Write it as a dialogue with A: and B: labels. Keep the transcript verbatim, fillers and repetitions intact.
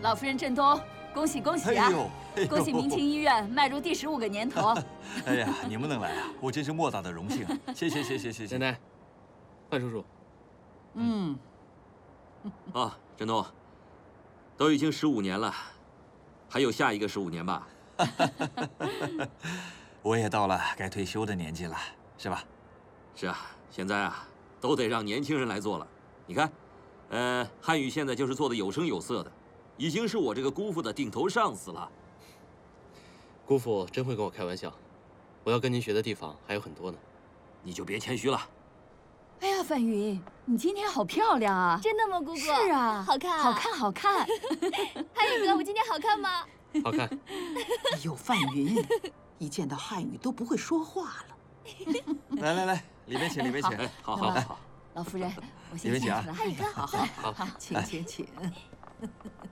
A: 老夫人振东，恭喜恭喜啊！
B: 哎呦，哎呦
A: 恭喜明清医院迈入第十五个年头。
B: 哎呀，你们能来啊，我真是莫大的荣幸啊！谢谢谢谢谢谢。
C: 奶奶，范叔叔。
A: 嗯。
D: 啊，振东，都已经十五年了，还有下一个十五年吧？
B: 我也到了该退休的年纪了，是吧？
D: 是啊，现在啊，都得让年轻人来做了。你看，呃，汉语现在就是做的有声有色的，已经是我这个姑父的顶头上司了。
C: 姑父真会跟我开玩笑，我要跟您学的地方还有很多呢。
D: 你就别谦虚了。
A: 哎呀，范云，你今天好漂亮啊！
E: 真的吗，姑姑？
A: 是啊，
E: 好看、啊，
A: 好看，好看。
E: 汉语哥，我今天好看吗？
C: 好看。
F: 哎呦，范云，一见到汉语都不会说话了。
B: 来来来，里面请，里面请。
D: 哎，好好好。
A: 老夫人，我先
B: 里面请啊。
A: 汉语哥，好好好，请请请。